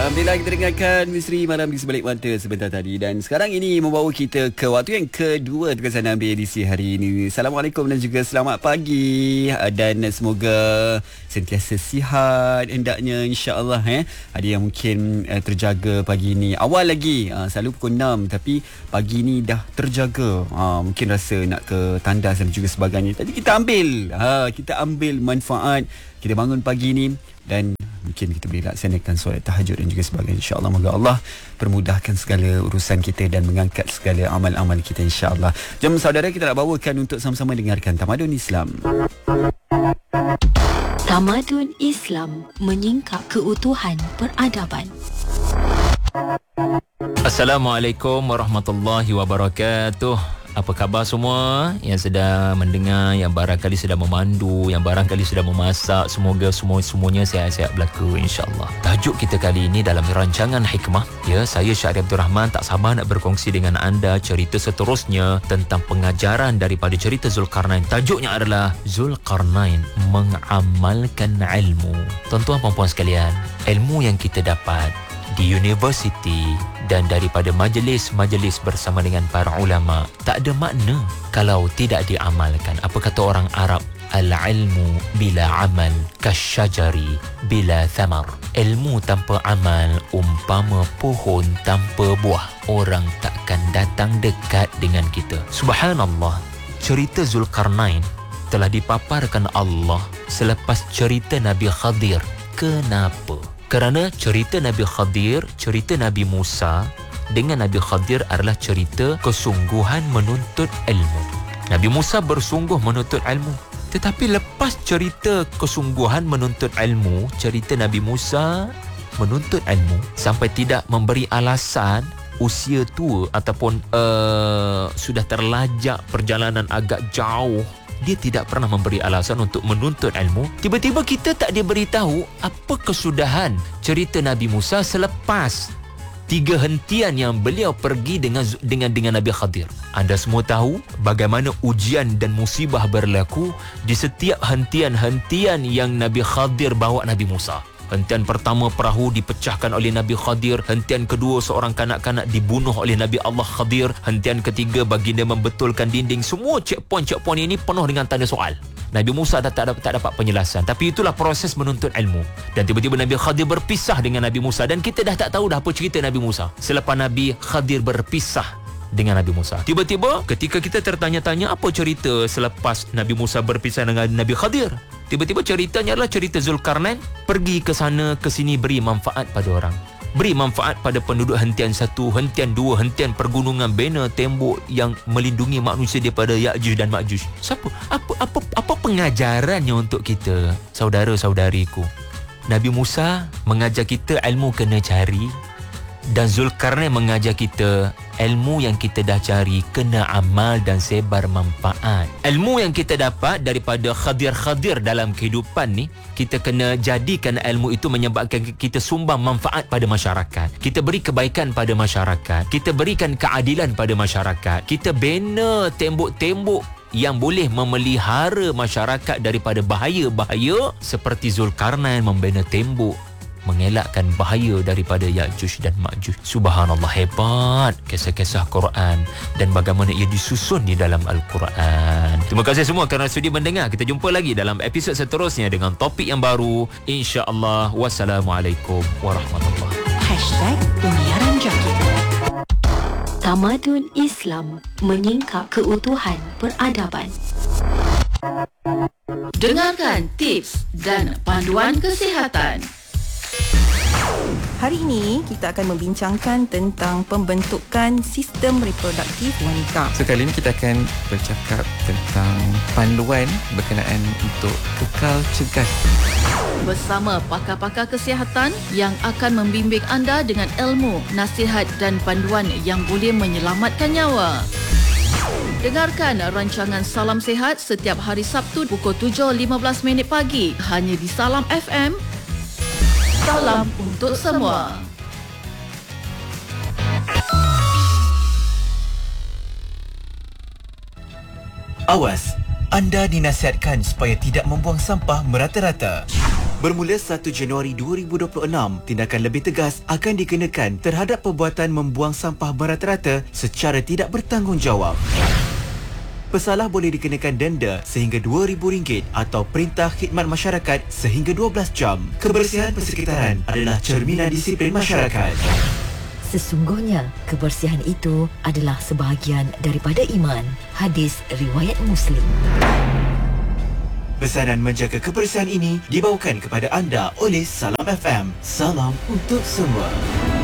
Alhamdulillah kita dengarkan Misteri Malam di Sebalik Mata sebentar tadi. Dan sekarang ini membawa kita ke waktu yang kedua Terkesan Ambil edisi hari ini. Assalamualaikum dan juga selamat pagi. Dan semoga sentiasa sihat hendaknya, insya-Allah. Ada yang mungkin terjaga pagi ini. Awal lagi selalu pukul 6 tapi pagi ni dah terjaga. Mungkin rasa nak ke tandas dan juga sebagainya. Tapi kita ambil manfaat. Kita bangun pagi ni dan mungkin kita boleh laksanakan solat tahajud dan juga sebagainya, insya-Allah. Moga Allah permudahkan segala urusan kita dan mengangkat segala amal-amal kita, insya-Allah. Jom saudara, kita nak bawakan untuk sama-sama dengarkan Tamadun Islam. Tamadun Islam menyingkap keutuhan peradaban. Assalamualaikum warahmatullahi wabarakatuh. Apa khabar semua yang sedang mendengar, yang barangkali sedang memandu, yang barangkali sedang memasak. Semoga semuanya sihat-sihat berlaku, insya-Allah. Tajuk kita kali ini dalam rancangan Hikmah. Ya, saya Syahri Abdul Rahman tak sabar nak berkongsi dengan anda cerita seterusnya tentang pengajaran daripada cerita Zulkarnain. Tajuknya adalah Zulkarnain mengamalkan ilmu. Tuan-tuan dan puan sekalian, ilmu yang kita dapat di universiti dan daripada majlis-majlis bersama dengan para ulama tak ada makna kalau tidak diamalkan. Apa kata orang Arab? Al-ilmu bila amal kasyajari bila thamar. Ilmu tanpa amal umpama pohon tanpa buah. Orang takkan datang dekat dengan kita. Subhanallah, cerita Zulkarnain telah dipaparkan Allah selepas cerita Nabi Khadir. Kenapa? Kerana cerita Nabi Khadir, cerita Nabi Musa dengan Nabi Khadir adalah cerita kesungguhan menuntut ilmu. Nabi Musa bersungguh menuntut ilmu. Tetapi lepas cerita kesungguhan menuntut ilmu, cerita Nabi Musa menuntut ilmu sampai tidak memberi alasan usia tua ataupun sudah terlajak perjalanan agak jauh, dia tidak pernah memberi alasan untuk menuntut ilmu. Tiba-tiba kita tak diberitahu apa kesudahan cerita Nabi Musa selepas 3 hentian yang beliau pergi dengan Nabi Khadir. Anda semua tahu bagaimana ujian dan musibah berlaku di setiap hentian-hentian yang Nabi Khadir bawa Nabi Musa. Hentian pertama, perahu dipecahkan oleh Nabi Khadir. Hentian kedua, seorang kanak-kanak dibunuh oleh Nabi Allah Khadir. Hentian ketiga, baginda membetulkan dinding. Semua checkpoint ini penuh dengan tanda soal. Nabi Musa tak dapat penjelasan. Tapi itulah proses menuntut ilmu. Dan tiba-tiba Nabi Khadir berpisah dengan Nabi Musa. Dan kita dah tak tahu dah apa cerita Nabi Musa selepas Nabi Khadir berpisah dengan Nabi Musa. Tiba-tiba ketika kita tertanya-tanya apa cerita selepas Nabi Musa berpisah dengan Nabi Khadir, tiba-tiba ceritanya adalah cerita Zulkarnain pergi ke sana ke sini, beri manfaat pada orang. Beri manfaat pada penduduk hentian 1, hentian 2, hentian pergunungan, bina tembok yang melindungi manusia daripada Ya'juj dan Ma'juj. Apa pengajarannya untuk kita, saudara-saudariku? Nabi Musa mengajar kita ilmu kena cari, dan Zulkarnain mengajar kita ilmu yang kita dah cari kena amal dan sebar manfaat. Ilmu yang kita dapat daripada khadir dalam kehidupan ni, kita kena jadikan ilmu itu menyebabkan kita sumbang manfaat pada masyarakat. Kita beri kebaikan pada masyarakat. Kita berikan keadilan pada masyarakat. Kita bina tembok-tembok yang boleh memelihara masyarakat daripada bahaya-bahaya, seperti Zulkarnain membina tembok mengelakkan bahaya daripada Ya'juj dan Ma'juj. Subhanallah, hebat kisah-kisah Quran dan bagaimana ia disusun di dalam Al-Quran. Terima kasih semua kerana sudi mendengar. Kita jumpa lagi dalam episod seterusnya dengan topik yang baru, insya-Allah. Wassalamualaikum warahmatullahi wabarakatuh. Dunia Ranjaki. Tamadun Islam menyingkap keutuhan peradaban. Dengarkan tips dan panduan kesihatan. Hari ini kita akan membincangkan tentang pembentukan sistem reproduktif wanita. So kali ini kita akan bercakap tentang panduan berkenaan untuk kekal cergas. Bersama pakar-pakar kesihatan yang akan membimbing anda dengan ilmu, nasihat dan panduan yang boleh menyelamatkan nyawa. Dengarkan rancangan Salam Sihat setiap hari Sabtu pukul 7.15 pagi hanya di Salam FM. Salam untuk semua. Awas, anda dinasihatkan supaya tidak membuang sampah merata-rata. Bermula 1 Januari 2026, tindakan lebih tegas akan dikenakan terhadap perbuatan membuang sampah berata-rata secara tidak bertanggungjawab. Pesalah boleh dikenakan denda sehingga RM2,000 atau perintah khidmat masyarakat sehingga 12 jam. Kebersihan persekitaran adalah cerminan disiplin masyarakat. Sesungguhnya, kebersihan itu adalah sebahagian daripada iman. Hadis riwayat Muslim. Pesanan menjaga kebersihan ini dibawakan kepada anda oleh Salam FM. Salam untuk semua.